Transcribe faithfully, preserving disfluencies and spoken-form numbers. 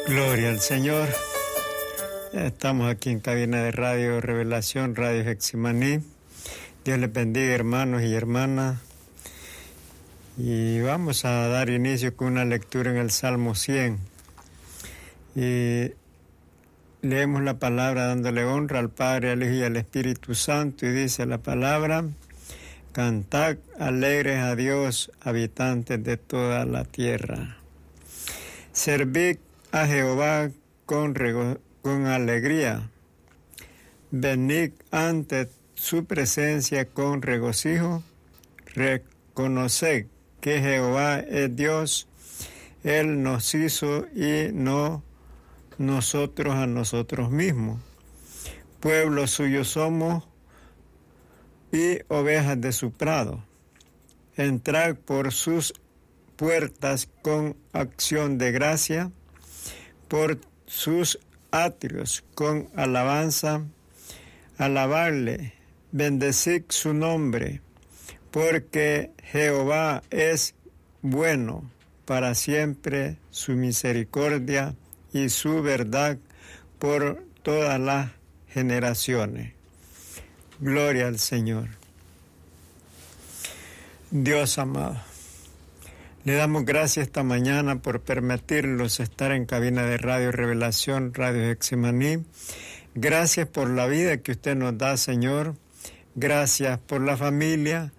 Gloria al Señor. Ya estamos aquí en cabina de Radio Revelación, Radio Getsemaní. Dios les bendiga, hermanos y hermanas. Y vamos a dar inicio con una lectura en el Salmo cien. Y leemos la palabra dándole honra al Padre, al Hijo y al Espíritu Santo. Y dice la palabra: cantad alegres a Dios, habitantes de toda la tierra. Servid a Jehová con, rego, con alegría. Venid ante su presencia con regocijo. Reconoced que Jehová es Dios. Él nos hizo y no nosotros a nosotros mismos. Pueblo suyo somos y ovejas de su prado. Entrad por sus puertas con acción de gracia, por sus atrios con alabanza. Alabadle, bendecid su nombre, porque Jehová es bueno, para siempre su misericordia y su verdad por todas las generaciones. Gloria al Señor. Dios amado, le damos gracias esta mañana por permitirnos estar en cabina de Radio Revelación, Radio Getsemaní. Gracias por la vida que usted nos da, Señor. Gracias por la familia.